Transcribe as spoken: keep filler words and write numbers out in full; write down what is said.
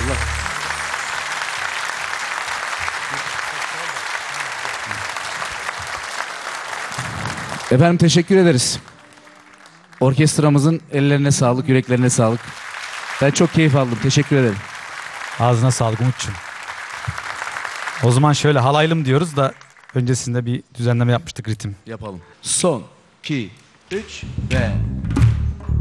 Maşallah. Efendim teşekkür ederiz. Orkestramızın ellerine sağlık, yüreklerine sağlık. Ben çok keyif aldım. Teşekkür ederim. Ağzına sağlık Umut'cum. O zaman şöyle halaylım diyoruz da öncesinde bir düzenleme yapmıştık ritim. Yapalım. Son, iki, üç ve...